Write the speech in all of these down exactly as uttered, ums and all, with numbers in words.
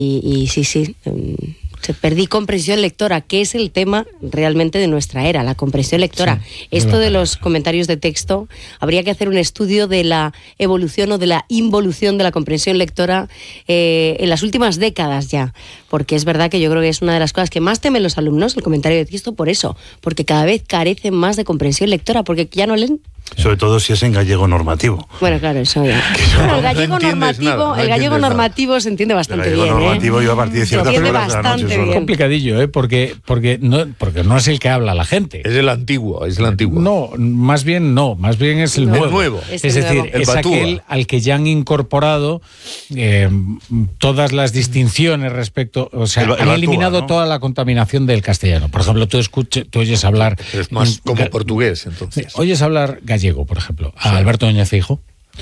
Y, y sí, sí, um, perdí comprensión lectora, que es el tema realmente de nuestra era, la comprensión lectora. Sí, esto de los comentarios de texto, habría que hacer un estudio de la evolución o de la involución de la comprensión lectora eh, en las últimas décadas ya, porque es verdad que yo creo que es una de las cosas que más temen los alumnos, el comentario de texto, por eso, porque cada vez carecen más de comprensión lectora, porque ya no leen. Sobre todo si es en gallego normativo. Bueno, claro, eso ya. Bueno, el gallego no normativo, nada, no el gallego normativo nada. se entiende bastante el bien. normativo ¿eh? yo a partir de ciertas horas de la noche. Es complicadillo, ¿eh? Porque, porque, no, porque no es el que habla la gente. Es el antiguo, es el antiguo. No, más bien no, más bien es el no, nuevo. El nuevo. Es, es el decir, nuevo. El es Batúa. aquel al que ya han incorporado eh, todas las distinciones respecto, o sea, El, el han Batúa, eliminado ¿no? toda la contaminación del castellano. Por ejemplo, tú escuches, tú oyes hablar... Pero es más como ga- portugués, entonces. Oyes hablar gallego, por ejemplo, a Alberto Núñez Feijóo,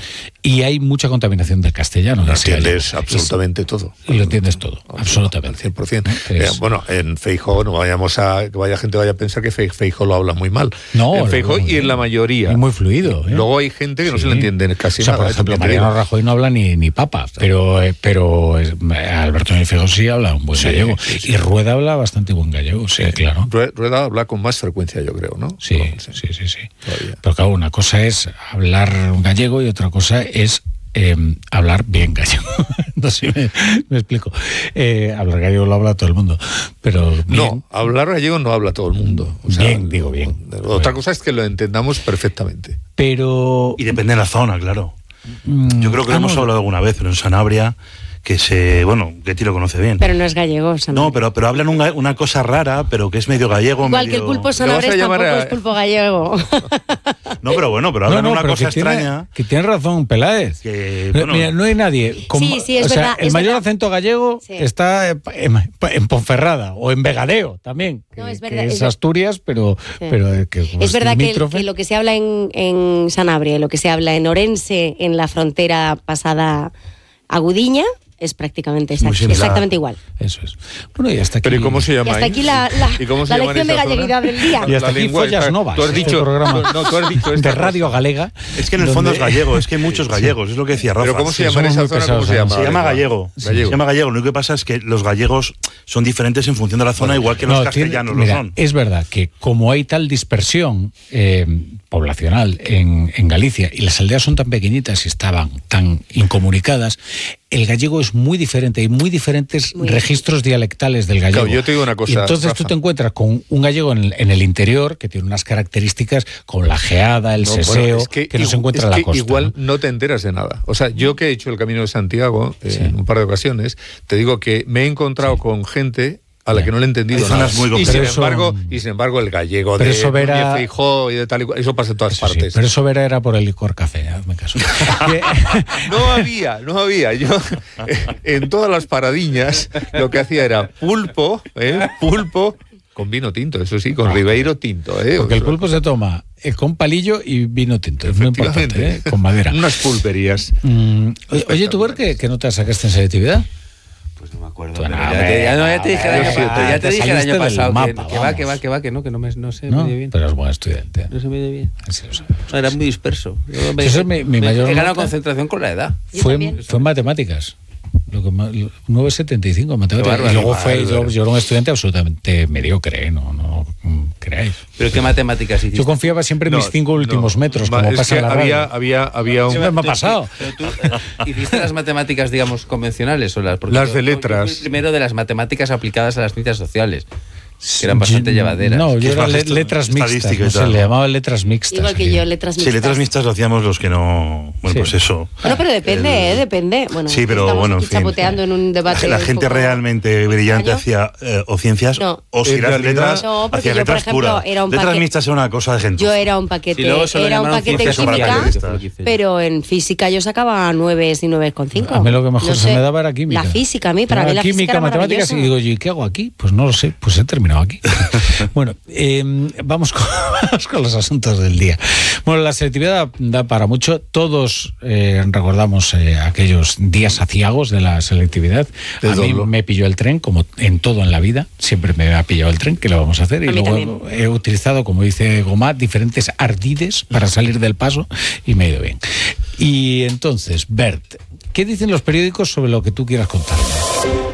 y hay mucha contaminación del castellano. Lo en ese entiendes gallego. absolutamente todo. Y lo entiendes todo, Al absolutamente. cien por ciento. Es- Eh, bueno, en Feijóo no vayamos a que vaya gente vaya a pensar que Fe- Feijóo lo habla muy mal. No, en lo Feijóo habla muy y en bien. la mayoría. Es muy fluido. ¿eh? Luego hay gente que no Sí. se le entiende casi O sea, nada. por ¿eh? ejemplo, También te Mariano digo. Rajoy no habla ni, ni papa, pero, eh, pero eh, Alberto Núñez Feijóo sí habla un buen Sí, gallego. sí, sí. Y Rueda habla bastante buen gallego, sí, claro. Rue- Rueda habla con más frecuencia, yo creo, ¿no? Sí, No, sí, sí, sí. Todavía. Pero claro, una cosa es hablar gallego y otra cosa es eh, hablar bien gallego. No sé si me, me explico. Eh, hablar gallego lo habla todo el mundo, pero bien, No, hablar gallego no habla todo el mundo. O sea, Bien, digo bien. Otra cosa es que lo entendamos perfectamente. pero... Y depende de la zona, claro. mm, Yo creo que lo hemos vamos, hablado alguna vez, pero en Sanabria, que se... Bueno, Getty lo conoce bien. Pero no es gallego, Sanabria. No, pero, pero hablan una, una cosa rara, pero que es medio gallego. Igual medio... que el pulpo Le vamos a sanabres llamar tampoco a- es pulpo gallego. No, pero bueno, pero No, hablan no, una pero cosa que tiene, extraña. que tiene razón, Peláez. Que, No, bueno, mira, no hay nadie. Como, Sí, sí, es o sea, verdad, el es mayor verdad. acento gallego Sí. está en, en Ponferrada o en Vegadeo también. Que, No, es que verdad, es es ver- Asturias, pero, Sí. pero eh, que como Es verdad que, el- limítrofe. que lo que se habla en, en Sanabria y lo que se habla en Orense, en la frontera pasada a Gudiña, es prácticamente Muy exact- similar. exactamente igual. Eso es. Bueno, y hasta aquí. Pero ¿y cómo se Y llama hasta ahí? aquí la, la, ¿Y cómo se la llama en lección de esa zona? galleguidad del día. Y hasta La aquí lengua Follas esta- Novas. Tú has este dicho, programa no, tú has dicho de esta Radio cosa. Galega. Es que en el fondo donde- es gallego, es que hay muchos gallegos, es lo que decía Rafa. Pero ¿cómo se Sí, llama en somos esa muy zona? pesados, ¿Cómo se llama? Se llama Lengua. gallego. Gallego. Se llama gallego. Lo único que pasa es que los gallegos son diferentes en función de la zona, igual que los No, castellanos tiene- mira, lo son. Es verdad que como hay tal dispersión eh, poblacional en, en Galicia y las aldeas son tan pequeñitas y estaban tan incomunicadas, el gallego es muy diferente, hay muy diferentes Muy registros dialectales del gallego. Claro, yo te digo una cosa, Y entonces Rafa. tú te encuentras con un gallego en el, en el interior que tiene unas características como la geada, el No, bueno, seseo, es que, que no se igu- encuentra es en la que costa. igual ¿no? ¿no? te enteras de nada. O sea, yo que he hecho el Camino de Santiago eh, Sí. en un par de ocasiones, te digo que me he encontrado con gente a la Ya. que no le he entendido Hay nada. zonas muy Y sin complicadas. embargo, Pero eso- y sin embargo el gallego Pero de eso verá- Núñez Feijóo y de tal y cual, eso pasa en todas Eso sí, partes. pero eso Vera era por el licor café, hazme caso. Que- No había, no había. Yo en todas las paradiñas lo que hacía era pulpo, ¿eh? pulpo con vino tinto, eso sí, con Ribeiro tinto, ¿eh? Porque el pulpo se toma eh, con palillo y vino tinto, es muy importante, ¿eh? Con madera. Unas pulperías. Mm, oye, oye, tú, ver que, que no te sacaste en selectividad. Pues no me acuerdo. Tú, pero no, ya, hombre, te, ya, no, ya te dije el hombre, año, sí, pa- te- ya te te dije el saliste año del pasado que, mapa, que va, vamos. que va, que va, que no, que no, me, no se ¿No? me dio bien. Pero es buen estudiante. No se me dio bien. Así lo sabemos. No, era muy disperso. Yo me- Eso es mi- mi me- mayor He ganado nota. concentración con la edad. Yo Fue, también. fue en matemáticas. Lo que más- lo- nueve coma setenta y cinco en matemáticas. Qué bárbaro, Y luego qué fue, bárbaro. yo, yo era un estudiante absolutamente mediocre, ¿eh? no, no mm, creáis. ¿Pero qué matemáticas hiciste? Yo confiaba siempre en No, mis cinco últimos no. metros, Ma- como es pasa que en la había, radio. había, había un... Siempre me ha pasado. Pero tú eh, hiciste las matemáticas, digamos, convencionales o las... porque Las yo- de yo- yo letras. fui primero de las matemáticas aplicadas a las ciencias sociales, que eran bastante Yo- llevaderas. No, Que yo es era más le- esto- letras mixtas, estadística y no sé, tal, le ¿no? llamaban letras mixtas. Igual que aquí. yo, letras Sí, mixtas. letras mixtas lo hacíamos los que no... Bueno, Sí. pues eso. Bueno, pero depende, ¿eh? Depende. Bueno, Sí, pero estamos bueno, aquí en fin. chapoteando en un debate. La un gente poco realmente brillante extraño. hacía eh, o ciencias No. o si En las realidad- letras No, porque hacía yo, por letras ejemplo, puras. era un letras paquete- mixtas era una cosa de gente. Yo era un paquete, Y luego se lo era un llamaron paquete en ciencias para química, sociales, periodistas. fue lo que hice yo. pero en física yo sacaba nueves y nueve con cinco. A mí lo que mejor se me daba era química. La física, a mí, para Era mí la química, física era matemáticas, y maravillosa. digo, yo, ¿y qué hago aquí? Pues no lo sé, pues he terminado aquí. Bueno, eh, vamos, con, vamos con los asuntos del día. Bueno, la selectividad da para mucho. Todos eh, recordamos eh, aquellos días aciagos de la selectividad. De a mí doblo. me pilló el tren, como en todo en la vida. Siempre me ha pillado el tren, ¿qué le vamos a hacer? Y A mí luego he utilizado, como dice Gomá, diferentes ardides para salir del paso y me ha ido bien. Y entonces, Bert, ¿qué dicen los periódicos sobre lo que tú quieras contarme?